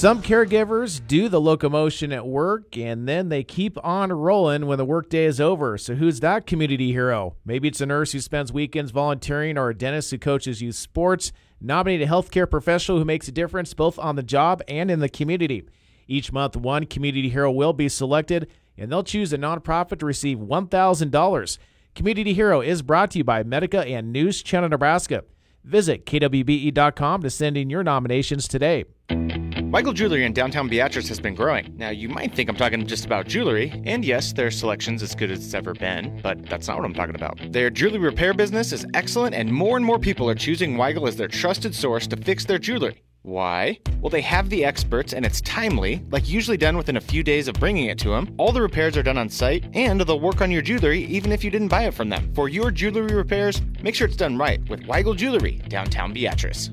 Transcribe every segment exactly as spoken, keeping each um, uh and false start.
Some caregivers do the locomotion at work, and then they keep on rolling when the workday is over. So who's that community hero? Maybe it's a nurse who spends weekends volunteering, or a dentist who coaches youth sports. Nominate a healthcare professional who makes a difference both on the job and in the community. Each month, one community hero will be selected, and they'll choose a nonprofit to receive one thousand dollars. Community Hero is brought to you by Medica and News Channel, Nebraska. Visit K W B E dot com to send in your nominations today. Weigel Jewelry in downtown Beatrice has been growing. Now, you might think I'm talking just about jewelry, and yes, their selection's as good as it's ever been, but that's not what I'm talking about. Their jewelry repair business is excellent, and more and more people are choosing Weigel as their trusted source to fix their jewelry. Why? Well, they have the experts, and it's timely, like usually done within a few days of bringing it to them. All the repairs are done on site, and they'll work on your jewelry even if you didn't buy it from them. For your jewelry repairs, make sure it's done right with Weigel Jewelry, downtown Beatrice.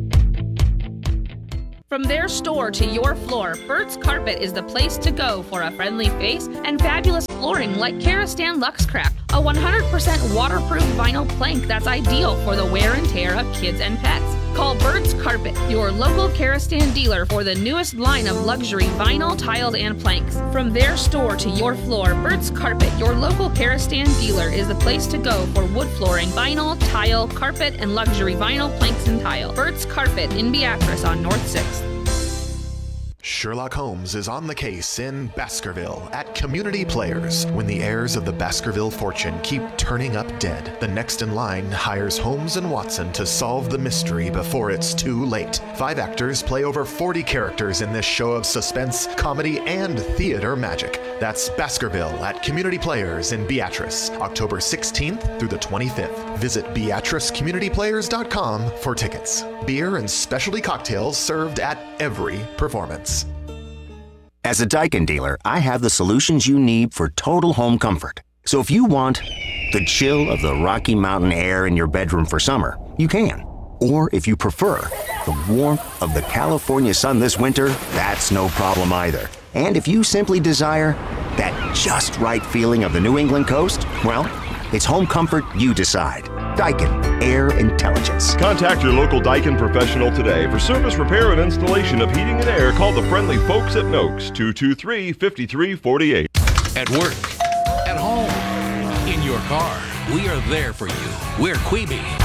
From their store to your floor, Burt's Carpet is the place to go for a friendly face and fabulous flooring like Karastan Luxcraft, a one hundred percent waterproof vinyl plank that's ideal for the wear and tear of kids and pets. Call Burt's Carpet, your local Karastan dealer, for the newest line of luxury vinyl, tiled, and planks. From their store to your floor, Burt's Carpet, your local Karastan dealer, is the place to go for wood flooring, vinyl, tile, carpet, and luxury vinyl planks and tile. Burt's Carpet in Beatrice on North sixth. Sherlock Holmes is on the case in Baskerville at Community Players. When the heirs of the Baskerville fortune keep turning up dead, the next in line hires Holmes and Watson to solve the mystery before it's too late. Five actors play over forty characters in this show of suspense, comedy, and theater magic. That's Baskerville at Community Players in Beatrice, October sixteenth through the twenty-fifth. Visit Beatrice Community Players dot com for tickets. Beer and specialty cocktails served at every performance. As a Daikin dealer, I have the solutions you need for total home comfort. So if you want the chill of the Rocky Mountain air in your bedroom for summer, you can. Or if you prefer the warmth of the California sun this winter, that's no problem either. And if you simply desire that just right feeling of the New England coast, well, it's home comfort you decide. Daikin Air Intelligence. Contact your local Daikin professional today for service, repair, and installation of heating and air. Call the friendly folks at Noakes, two two three, five three four eight. At work, at home, in your car, we are there for you. We're Queeby.